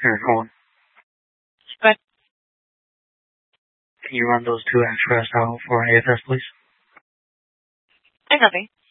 Here, hold on. But Can you run those two extras out for AFS, please? I copy.